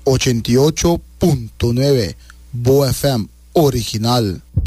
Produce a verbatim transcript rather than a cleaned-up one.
ochenta y ocho punto nueve, Boa F M original.